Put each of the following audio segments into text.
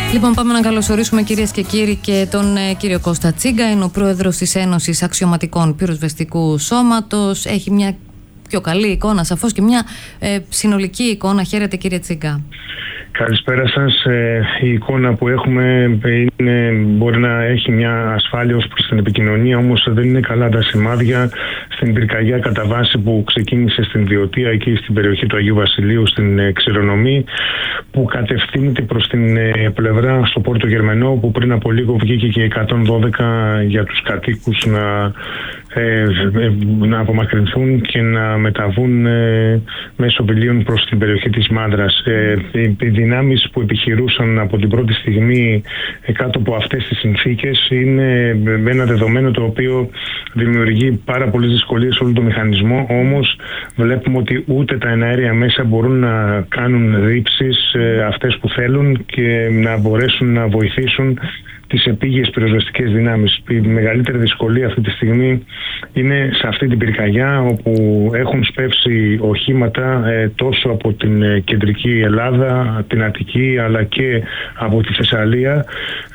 Λοιπόν, πάμε να καλωσορίσουμε, κυρίες και κύριοι, και τον κύριο Κώστα Τσίγκα. Είναι ο πρόεδρος της Ένωσης Αξιωματικών Πυροσβεστικού Σώματος. Έχει μια πιο καλή εικόνα, σαφώς, και μια συνολική εικόνα. Χαίρετε, κύριε Τσίγκα. Καλησπέρα σας. Η εικόνα που έχουμε μπορεί να έχει μια ασφάλεια ως προς την επικοινωνία, όμως δεν είναι καλά τα σημάδια στην πυρκαγιά κατά βάση που ξεκίνησε στην Βιωτία, εκεί στην περιοχή του Αγίου Βασιλείου, στην Ξηρονομή, που κατευθύνεται προς την πλευρά στο Πόρτο Γερμενό, που πριν από λίγο βγήκε και 112 για τους κατοίκους να απομακρυνθούν και να μεταβούν μέσω βιλίων προς την περιοχή της Μάνδρας. Οι δυνάμεις που επιχειρούσαν από την πρώτη στιγμή κάτω από αυτές τις συνθήκες είναι ένα δεδομένο το οποίο δημιουργεί πάρα πολλές δυσκολίες σε όλο το μηχανισμό, όμως βλέπουμε ότι ούτε τα εναέρια μέσα μπορούν να κάνουν ρήψεις αυτές που θέλουν και να μπορέσουν να βοηθήσουν τις επίγειες πυροσβεστικές δυνάμεις. Η μεγαλύτερη δυσκολία αυτή τη στιγμή είναι σε αυτή την πυρκαγιά, όπου έχουν σπεύσει οχήματα τόσο από την κεντρική Ελλάδα, την Αττική, αλλά και από τη Θεσσαλία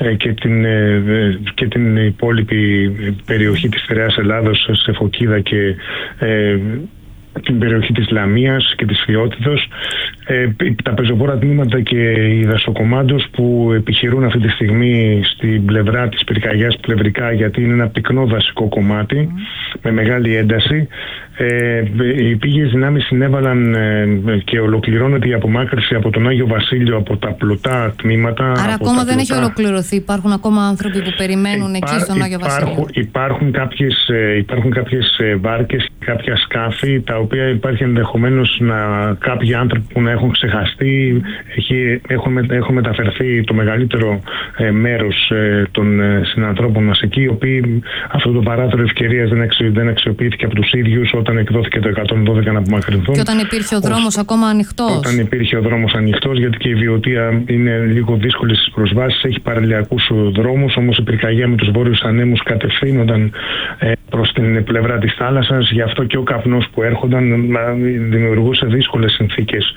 και την υπόλοιπη περιοχή της Στερεάς Ελλάδος, σε Φωκίδα και την περιοχή της Λαμίας και της Φιώτιδος. Τα πεζοπόρα τμήματα και οι δασοκομάντος που επιχειρούν αυτή τη στιγμή στην πλευρά της πυρκαγιάς πλευρικά, γιατί είναι ένα πυκνό δασικό κομμάτι με μεγάλη ένταση. Οι πήγες δυνάμεις συνέβαλαν και ολοκληρώνεται η απομάκρυνση από τον Άγιο Βασίλειο, από τα πλωτά τμήματα. Άρα ακόμα δεν έχει ολοκληρωθεί. Υπάρχουν ακόμα άνθρωποι που περιμένουν εκεί στον Άγιο Βασίλειο. Υπάρχουν κάποιες βάρκες, κάποια σκάφη, τα οποία υπάρχει ενδεχομένως κάποιοι άνθρωποι που να έχουν ξεχαστεί. Έχουν μεταφερθεί το μεγαλύτερο μέρος των συνανθρώπων μας εκεί, οι οποίοι αυτό το παράθυρο ευκαιρίας δεν αξιοποιήθηκε από τους ίδιους όταν εκδόθηκε το 112 να απομακρυνθούν. Και όταν υπήρχε ο δρόμος ακόμα ανοιχτός. Όταν υπήρχε ο δρόμος ανοιχτός, γιατί και η Βιωτία είναι λίγο δύσκολη στις προσβάσεις, έχει παραλιακούς δρόμους, όμως η πυρκαγιά με τους βόρειους ανέμους κατευθύνονταν προς την πλευρά της θάλασσας. Γι' αυτό και ο καπνός που έρχονταν δημιουργούσε δύσκολες συνθήκες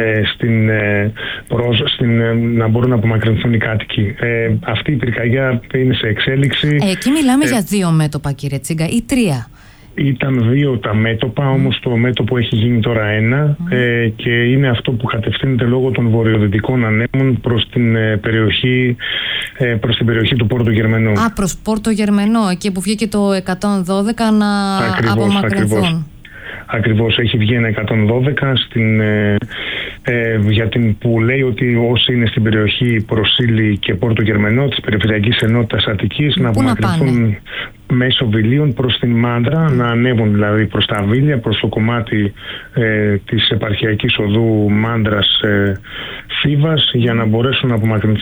να μπορούν να απομακρυνθούν οι κάτοικοι. Αυτή η πυρκαγιά είναι σε εξέλιξη. Εκεί μιλάμε για 2 μέτωπα, κύριε Τσίγκα, ή 3? Ήταν 2 τα μέτωπα, όμως το μέτωπο έχει γίνει τώρα 1 και είναι αυτό που κατευθύνεται λόγω των βορειοδυτικών ανέμων προς την περιοχή του Πόρτο Γερμενό. Προς Πόρτο Γερμενό, εκεί που βγήκε το 112 να απομακρυνθούν. Ακριβώς, έχει βγει ένα 112 που λέει ότι όσοι είναι στην περιοχή Προσήλη και Πόρτο Γερμενό της Περιφερειακής Ενότητας Αττικής να απομακρυνθούν μέσω βιλίων προς την Μάνδρα, να ανέβουν δηλαδή προς τα βίλια, προς το κομμάτι της επαρχιακής οδού Μάνδρας Θήβας, για να μπορέσουν να απομακρυνθούν